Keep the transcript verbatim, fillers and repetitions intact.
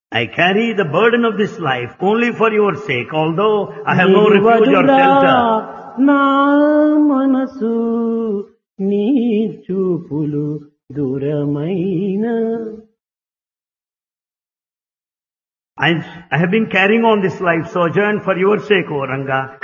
I carry the burden of this life only for your sake, although I have no refuge or నిలువదురా shelter. నా మనసు నీ చూపులు దూరమైన I, I have been carrying on this life sojourn for your sake, O Ranga.